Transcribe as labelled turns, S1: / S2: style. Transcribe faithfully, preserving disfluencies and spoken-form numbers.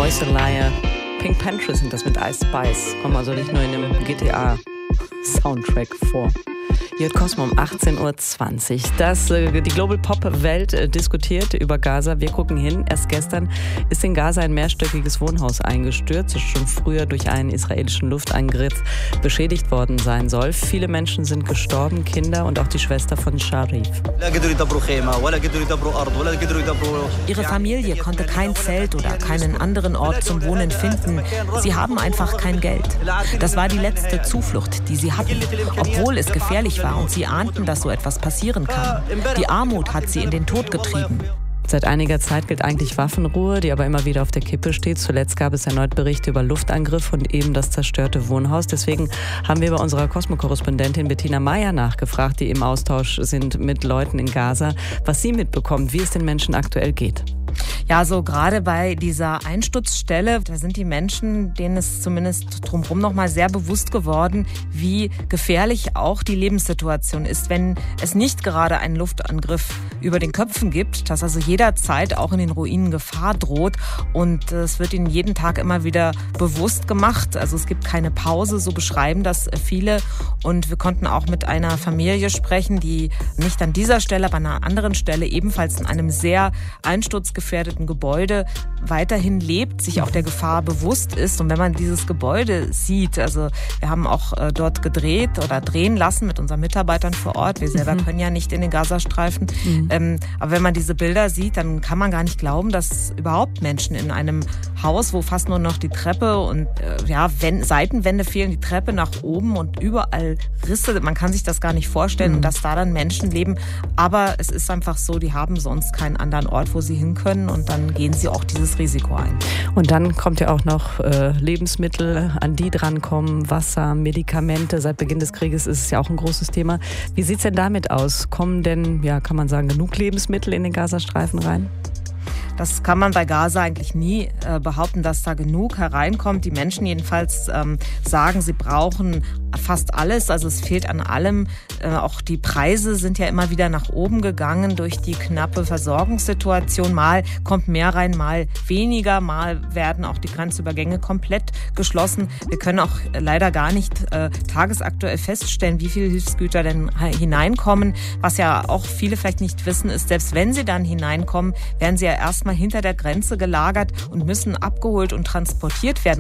S1: Boyseleier. Pink Pantry sind das mit Ice Spice. Kommen also nicht nur in einem G T A-Soundtrack vor. Hier hat Cosmo um achtzehn Uhr zwanzig. Das, äh, die Global Pop-Welt äh, diskutiert über Gaza. Wir gucken hin. Erst gestern ist in Gaza ein mehrstöckiges Wohnhaus eingestürzt, das schon früher durch einen israelischen Luftangriff beschädigt worden sein soll. Viele Menschen sind gestorben, Kinder und auch die Schwester von Sharif.
S2: Ihre Familie konnte kein Zelt oder keinen anderen Ort zum Wohnen finden. Sie haben einfach kein Geld. Das war die letzte Zuflucht, die sie hatten, obwohl es gefährlich war und sie ahnten, dass so etwas passieren kann. Die Armut hat sie in den Tod getrieben.
S1: Seit einiger Zeit gilt eigentlich Waffenruhe, die aber immer wieder auf der Kippe steht. Zuletzt gab es erneut Berichte über Luftangriffe und eben das zerstörte Wohnhaus. Deswegen haben wir bei unserer Cosmo-Korrespondentin Bettina Meyer nachgefragt, die im Austausch sind mit Leuten in Gaza, was sie mitbekommt, wie es den Menschen aktuell geht.
S2: Ja, so gerade bei dieser Einsturzstelle, da sind die Menschen, denen es zumindest drumherum noch mal sehr bewusst geworden, wie gefährlich auch die Lebenssituation ist, wenn es nicht gerade einen Luftangriff über den Köpfen gibt, dass also jederzeit auch in den Ruinen Gefahr droht und es wird ihnen jeden Tag immer wieder bewusst gemacht. Also es gibt keine Pause, so beschreiben das viele und wir konnten auch mit einer Familie sprechen, die nicht an dieser Stelle, aber an einer anderen Stelle ebenfalls in einem sehr einsturzgefährdeten Gebäude weiterhin lebt, sich auch der Gefahr bewusst ist. Und wenn man dieses Gebäude sieht, also wir haben auch äh, dort gedreht oder drehen lassen mit unseren Mitarbeitern vor Ort. Wir selber mhm. können ja nicht in den Gazastreifen. Mhm. Ähm, aber wenn man diese Bilder sieht, dann kann man gar nicht glauben, dass überhaupt Menschen in einem Haus, wo fast nur noch die Treppe und äh, ja, wenn, Seitenwände fehlen, die Treppe nach oben und überall Risse, man kann sich das gar nicht vorstellen, mhm. und dass da dann Menschen leben. Aber es ist einfach so, die haben sonst keinen anderen Ort, wo sie hin können und dann gehen sie auch dieses Risiko ein.
S1: Und dann kommt ja auch noch äh, Lebensmittel, an die drankommen, Wasser, Medikamente. Seit Beginn des Krieges ist es ja auch ein großes Thema. Wie sieht es denn damit aus? Kommen denn, ja, kann man sagen, genug Lebensmittel in den Gazastreifen rein?
S2: Das kann man bei Gaza eigentlich nie äh, behaupten, dass da genug hereinkommt. Die Menschen jedenfalls ähm, sagen, sie brauchen fast alles. Also es fehlt an allem. Äh, auch die Preise sind ja immer wieder nach oben gegangen durch die knappe Versorgungssituation. Mal kommt mehr rein, mal weniger. Mal werden auch die Grenzübergänge komplett geschlossen. Wir können auch leider gar nicht äh, tagesaktuell feststellen, wie viele Hilfsgüter denn hineinkommen. Was ja auch viele vielleicht nicht wissen, ist, selbst wenn sie dann hineinkommen, werden sie ja erstmal hinter der Grenze gelagert und müssen abgeholt und transportiert werden.